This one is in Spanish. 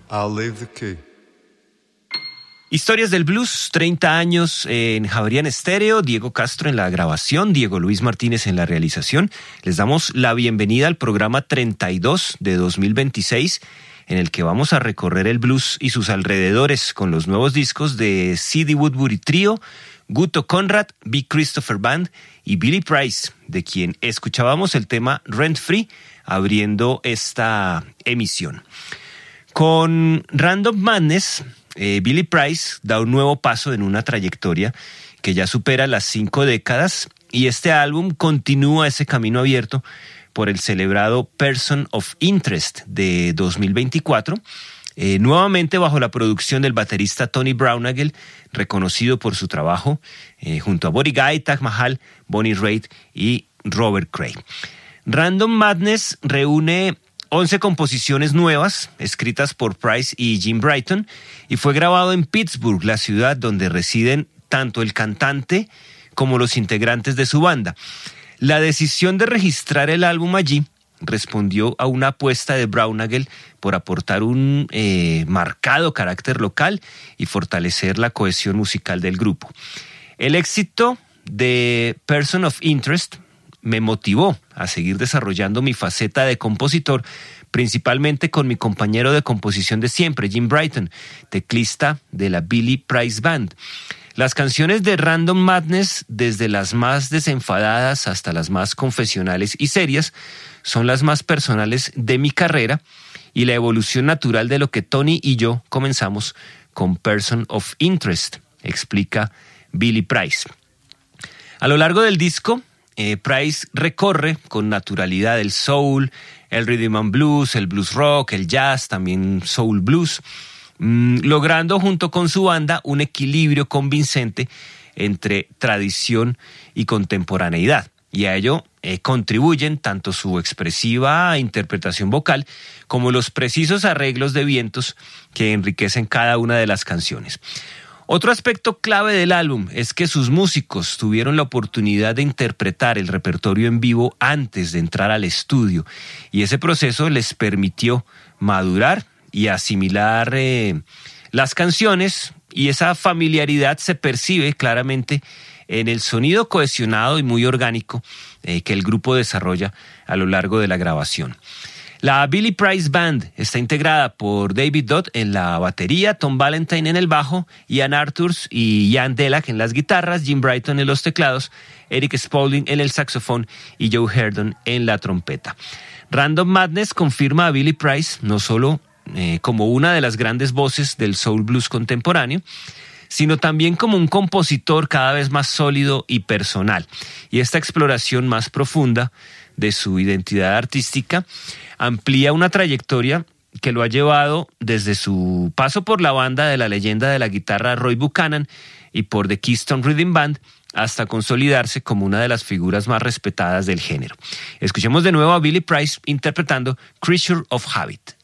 I'll leave the key. Historias del Blues, 30 años en Javerian Estéreo, Diego Castro en la grabación, Diego Luis Martínez en la realización. Les damos la bienvenida al programa 32 de 2026, en el que vamos a recorrer el blues y sus alrededores con los nuevos discos de C.D. Woodbury Trio, Guto Conrad, B. Christopher Band y Billy Price, de quien escuchábamos el tema Rent Free, abriendo esta emisión. Con Random Madness, Billy Price da un nuevo paso en una trayectoria que ya supera las 5 décadas y este álbum continúa ese camino abierto por el celebrado Person of Interest de 2024, nuevamente bajo la producción del baterista Tony Brownagel, reconocido por su trabajo junto a Buddy Guy, Taj Mahal, Bonnie Raitt y Robert Cray. Random Madness reúne 11 composiciones nuevas, escritas por Price y Jim Brighton, y fue grabado en Pittsburgh, la ciudad donde residen tanto el cantante como los integrantes de su banda. La decisión de registrar el álbum allí respondió a una apuesta de Brownagel por aportar un marcado carácter local y fortalecer la cohesión musical del grupo. El éxito de Person of Interest me motivó a seguir desarrollando mi faceta de compositor, principalmente con mi compañero de composición de siempre, Jim Brighton, teclista de la Billy Price Band. Las canciones de Random Madness, desde las más desenfadadas hasta las más confesionales y serias, son las más personales de mi carrera y la evolución natural de lo que Tony y yo comenzamos con Person of Interest, explica Billy Price. A lo largo del disco, Price recorre con naturalidad el soul, el rhythm and blues, el blues rock, el jazz, también soul blues, logrando junto con su banda un equilibrio convincente entre tradición y contemporaneidad. Y a ello contribuyen tanto su expresiva interpretación vocal como los precisos arreglos de vientos que enriquecen cada una de las canciones. Otro aspecto clave del álbum es que sus músicos tuvieron la oportunidad de interpretar el repertorio en vivo antes de entrar al estudio y ese proceso les permitió madurar y asimilar las canciones, y esa familiaridad se percibe claramente en el sonido cohesionado y muy orgánico que el grupo desarrolla a lo largo de la grabación. La Billy Price Band está integrada por David Dodd en la batería, Tom Valentine en el bajo, Ian Arthurs y Ian Delac en las guitarras, Jim Brighton en los teclados, Eric Spaulding en el saxofón y Joe Herdon en la trompeta. Random Madness confirma a Billy Price no solo como una de las grandes voces del soul blues contemporáneo, sino también como un compositor cada vez más sólido y personal. Y esta exploración más profunda de su identidad artística amplía una trayectoria que lo ha llevado desde su paso por la banda de la leyenda de la guitarra Roy Buchanan y por The Keystone Rhythm Band hasta consolidarse como una de las figuras más respetadas del género. Escuchemos de nuevo a Billy Price interpretando Creature of Habit.